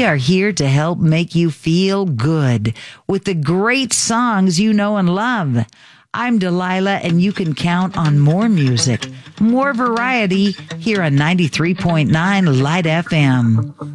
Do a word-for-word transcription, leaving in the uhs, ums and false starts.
We are here to help make you feel good with the great songs you know and love. I'm Delilah, and you can count on more music, more variety here on ninety-three point nine Light F M.